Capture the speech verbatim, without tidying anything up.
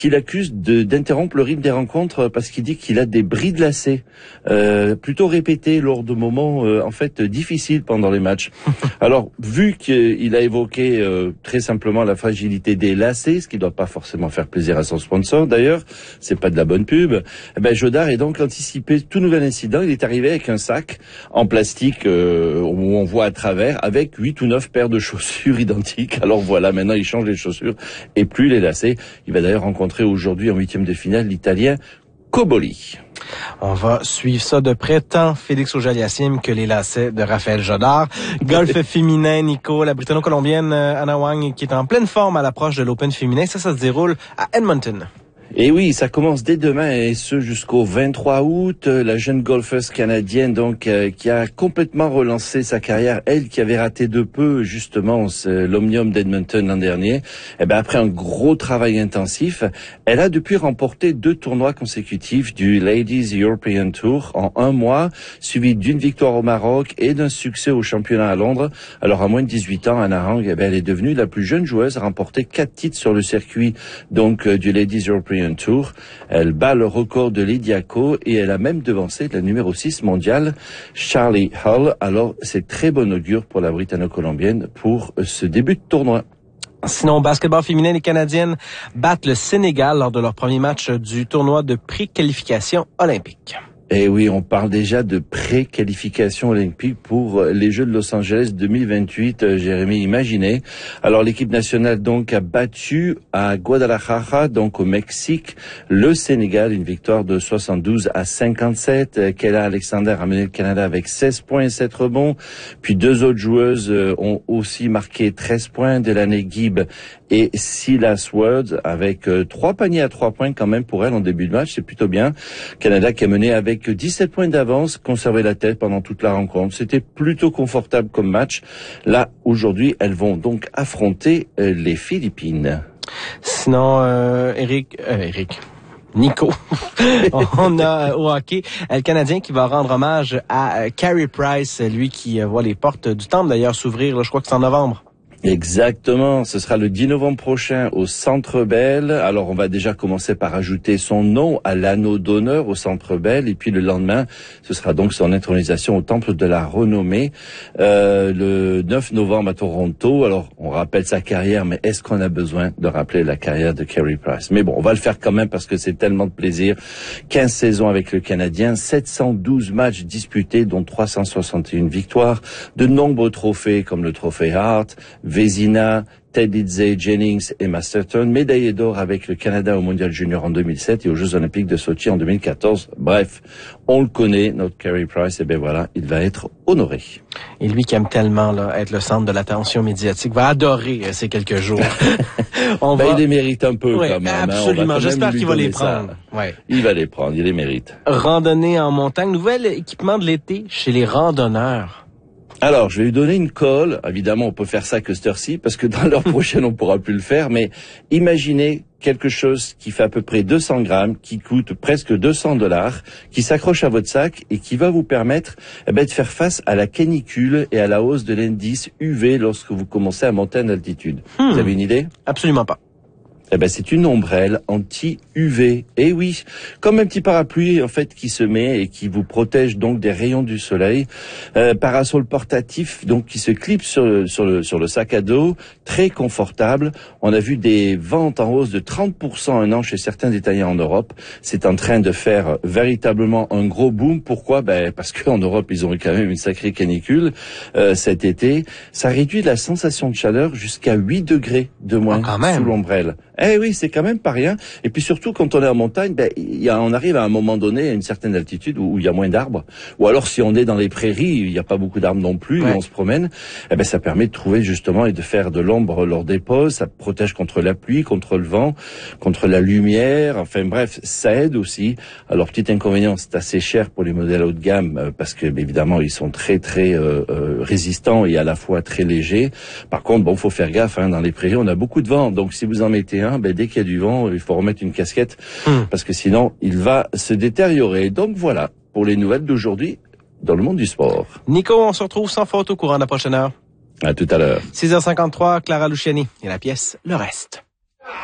qu'il accuse de, d'interrompre le rythme des rencontres parce qu'il dit qu'il a des bris de lacets, euh, plutôt répétés lors de moments euh, en fait difficiles pendant les matchs. Alors, vu qu'il a évoqué euh, très simplement la fragilité des lacets, ce qui ne doit pas forcément faire plaisir à son sponsor d'ailleurs, c'est pas de la bonne pub, eh ben Jodard est donc anticipé tout nouvel incident. Il est arrivé avec un sac en plastique euh, où on voit à travers, avec huit ou neuf paires de chaussures identiques. Alors voilà, maintenant il change les chaussures et plus les lacets. Il va d'ailleurs rencontrer aujourd'hui en huitième de finale l'Italien Cobolli. On va suivre ça de près, tant Félix Auger-Aliassime que les lacets de Raphaël Jodard. Golf féminin, Nico, la britanno-colombienne Anna Wang qui est en pleine forme à l'approche de l'Open féminin. Ça, ça se déroule à Edmonton. Et oui, ça commence dès demain et ce jusqu'au vingt-trois août. La jeune golfeuse canadienne, donc, euh, qui a complètement relancé sa carrière, elle qui avait raté de peu justement l'Omnium d'Edmonton l'an dernier. Et ben après un gros travail intensif, elle a depuis remporté deux tournois consécutifs du Ladies European Tour en un mois, suivi d'une victoire au Maroc et d'un succès au championnat à Londres. Alors à moins de dix-huit ans, Anna Wang, eh ben, elle est devenue la plus jeune joueuse à remporter quatre titres sur le circuit donc euh, du Ladies European Tour. Elle bat le record de Lydia Ko et elle a même devancé la numéro six mondiale, Charlie Hull. Alors, c'est très bon augure pour la britanno-colombienne pour ce début de tournoi. Sinon, au basketball féminin, les Canadiennes battent le Sénégal lors de leur premier match du tournoi de pré-qualification olympique. Eh oui, on parle déjà de pré-qualification olympique pour les Jeux de Los Angeles deux mille vingt-huit, euh, Jérémy, imaginez. Alors l'équipe nationale donc a battu à Guadalajara, donc au Mexique, le Sénégal, une victoire de soixante-douze à cinquante-sept. Kayla Alexander a mené le Canada avec seize points et sept rebonds. Puis deux autres joueuses euh, ont aussi marqué treize points, Delaney Gibb et Silas Ward, avec euh, trois paniers à trois points quand même pour elle en début de match, c'est plutôt bien. Canada qui a mené avec dix-sept points d'avance, conservé la tête pendant toute la rencontre. C'était plutôt confortable comme match. Là, aujourd'hui, elles vont donc affronter euh, les Philippines. Sinon, euh, Eric, euh, Eric. Nico, on a au hockey le Canadien qui va rendre hommage à Carey Price, lui qui voit les portes du temple d'ailleurs s'ouvrir, là, je crois que c'est en novembre. Exactement, ce sera le dix novembre prochain au Centre Bell. Alors on va déjà commencer par ajouter son nom à l'anneau d'honneur au Centre Bell et puis le lendemain, ce sera donc son intronisation au Temple de la Renommée euh, le neuf novembre à Toronto. Alors on rappelle sa carrière, mais est-ce qu'on a besoin de rappeler la carrière de Carey Price? Mais bon, on va le faire quand même parce que c'est tellement de plaisir. quinze saisons avec le Canadien, sept cent douze matchs disputés dont trois cent soixante et une victoires, de nombreux trophées comme le trophée Hart, Vezina, Teddy Jennings et Masterton, médaillé d'or avec le Canada au Mondial Junior en deux mille sept et aux Jeux Olympiques de Sochi en deux mille quatorze. Bref, on le connaît, notre Carey Price, et ben voilà, il va être honoré. Et lui qui aime tellement là, être le centre de l'attention médiatique, va adorer euh, ces quelques jours. on ben, va... Il les mérite un peu ouais, quand même. Absolument, hein. j'espère qu'il va les prendre. Ouais. Il va les prendre, il les mérite. Randonnée en montagne, nouvel équipement de l'été chez les randonneurs. Alors, je vais lui donner une colle. Évidemment, on peut faire ça que cette heure-ci, parce que dans l'heure prochaine, on pourra plus le faire. Mais imaginez quelque chose qui fait à peu près deux cents grammes, qui coûte presque deux cents dollars, qui s'accroche à votre sac et qui va vous permettre eh ben, de faire face à la canicule et à la hausse de l'indice U V lorsque vous commencez à monter en altitude. Hmm. Vous avez une idée? Absolument pas. Eh ben, c'est une ombrelle anti-U V. Eh oui, comme un petit parapluie, en fait, qui se met et qui vous protège donc des rayons du soleil. Euh, parasol portatif, donc, qui se clipse sur le, sur le, sur le sac à dos. Très confortable. On a vu des ventes en hausse de trente pour cent un an chez certains détaillants en Europe. C'est en train de faire véritablement un gros boom. Pourquoi? Ben, parce qu'en Europe, ils ont eu quand même une sacrée canicule, euh, cet été. Ça réduit la sensation de chaleur jusqu'à huit degrés de moins ah, sous l'ombrelle. Eh oui, c'est quand même pas rien. Et puis surtout, quand on est en montagne, ben, y a, on arrive à un moment donné à une certaine altitude où il y a moins d'arbres. Ou alors, si on est dans les prairies, il n'y a pas beaucoup d'arbres non plus, ouais. Et on se promène, eh ben, ça permet de trouver justement et de faire de l'ombre lors des pauses. Ça protège contre la pluie, contre le vent, contre la lumière. Enfin bref, ça aide aussi. Alors, petit inconvénient, c'est assez cher pour les modèles haut de gamme parce que, évidemment, ils sont très, très euh, euh, résistants et à la fois très légers. Par contre, bon, faut faire gaffe. Hein, dans les prairies, on a beaucoup de vent. Donc, si vous en mettez un, ben, dès qu'il y a du vent, il faut remettre une casquette mmh. parce que sinon, il va se détériorer. Donc voilà, pour les nouvelles d'aujourd'hui dans le monde du sport. Nico, on se retrouve sans faute au courant de la prochaine heure. À tout à l'heure. six heures cinquante-trois, Clara Luciani et la pièce Le Reste.